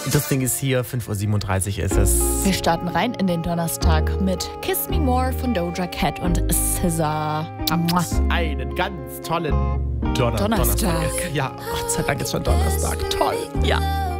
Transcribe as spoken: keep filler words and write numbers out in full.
Das Ding ist hier, fünf Uhr siebenunddreißig ist es. Wir starten rein in den Donnerstag mit Kiss Me More von Doja Cat und S Z A. Einen ganz tollen Donner Donnerstag. Donnerstag. Ja, Gott sei Dank ist schon Donnerstag. Toll. Ja.